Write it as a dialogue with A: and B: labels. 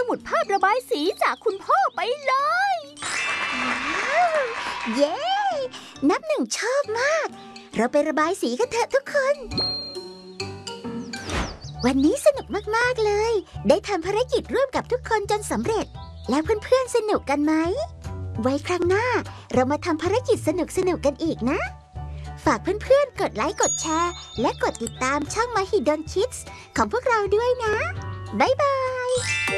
A: มุดภาพระบายสีจากคุณพ่อไปเลย
B: เย้นับหนึ่งชอบมากเราไประบายสีกันเถอะทุกคนวันนี้สนุกมากๆเลยได้ทำภารกิจร่วมกับทุกคนจนสำเร็จแล้วเพื่อนๆสนุกกันไหมไว้ครั้งหน้าเรามาทำภารกิจสนุกๆกันอีกนะฝากเพื่อนๆกดไลค์กดแชร์และกดติดตามช่อง Mahidol Kids ของพวกเราด้วยนะบ๊ายบาย